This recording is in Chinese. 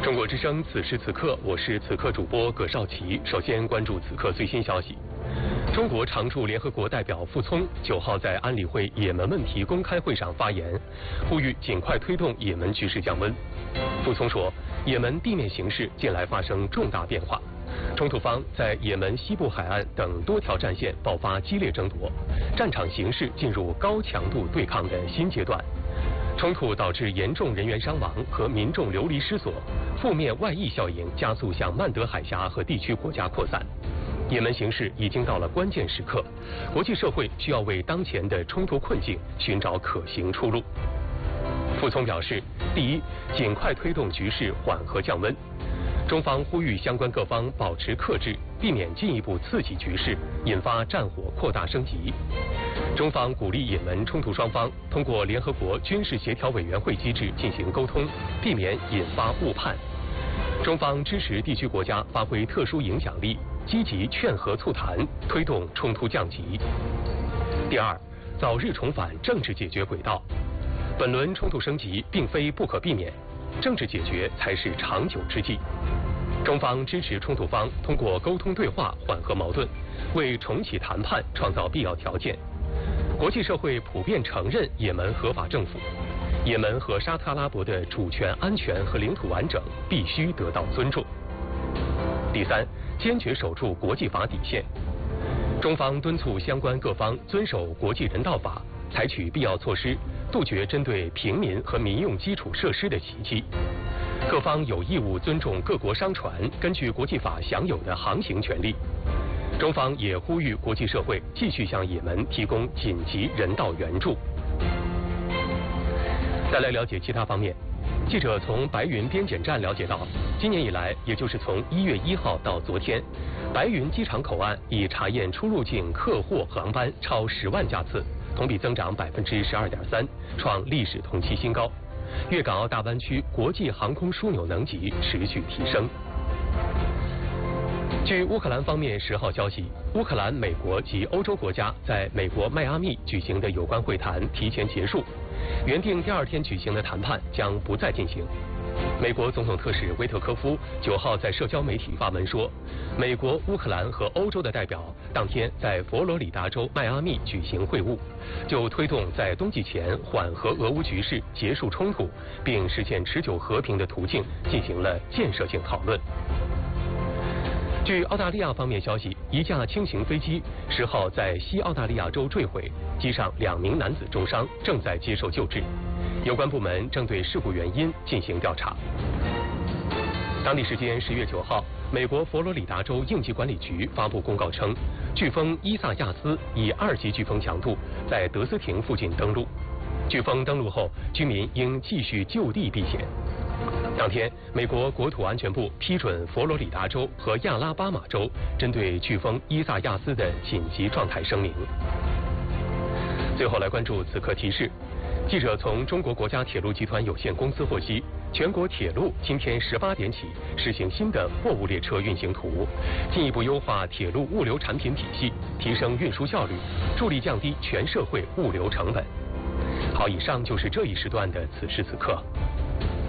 中国之声，此时此刻，我是此刻主播葛少奇。首先关注此刻最新消息。中国常驻联合国代表傅聪9号在安理会也门问题公开会上发言，呼吁尽快推动也门局势降温。傅聪说，也门地面形势近来发生重大变化，冲突方在也门西部海岸等多条战线爆发激烈争夺，战场形势进入高强度对抗的新阶段。冲突导致严重人员伤亡和民众流离失所，负面外溢效应加速向曼德海峡和地区国家扩散。也门形势已经到了关键时刻，国际社会需要为当前的冲突困境寻找可行出路。傅聪表示，第一，尽快推动局势缓和降温。中方呼吁相关各方保持克制，避免进一步刺激局势，引发战火扩大升级。中方鼓励也门冲突双方通过联合国军事协调委员会机制进行沟通，避免引发误判。中方支持地区国家发挥特殊影响力，积极劝和促谈，推动冲突降级。第二，早日重返政治解决轨道。本轮冲突升级并非不可避免，政治解决才是长久之计。中方支持冲突方通过沟通对话缓和矛盾，为重启谈判创造必要条件。国际社会普遍承认也门合法政府，也门和沙特阿拉伯的主权、安全和领土完整必须得到尊重。第三，坚决守住国际法底线。中方敦促相关各方遵守国际人道法，采取必要措施，杜绝针对平民和民用基础设施的袭击。各方有义务尊重各国商船根据国际法享有的航行权利。中方也呼吁国际社会继续向也门提供紧急人道援助。再来了解其他方面，记者从白云边检站了解到，今年以来，也就是从1月1号到昨天，白云机场口岸已查验出入境客货航班超10万架次，同比增长12.3%，创历史同期新高。粤港澳大湾区国际航空枢纽能级持续提升。据乌克兰方面10号消息，乌克兰、美国及欧洲国家在美国迈阿密举行的有关会谈提前结束，原定第2天举行的谈判将不再进行。美国总统特使维特科夫9号在社交媒体发文说，美国、乌克兰和欧洲的代表当天在佛罗里达州迈阿密举行会晤，就推动在冬季前缓和俄乌局势、结束冲突并实现持久和平的途径进行了建设性讨论。据澳大利亚方面消息，一架轻型飞机10号在西澳大利亚州坠毁，机上2名男子重伤，正在接受救治。有关部门正对事故原因进行调查。当地时间10月9号，美国佛罗里达州应急管理局发布公告称，飓风伊萨亚斯以2级飓风强度在德斯廷附近登陆。飓风登陆后，居民应继续就地避险。当天，美国国土安全部批准佛罗里达州和亚拉巴马州针对飓风伊萨亚斯的紧急状态声明。最后来关注此刻提示。记者从中国国家铁路集团有限公司获悉，全国铁路今天18点起实行新的货物列车运行图，进一步优化铁路物流产品体系，提升运输效率，助力降低全社会物流成本。好，以上就是这一时段的此时此刻。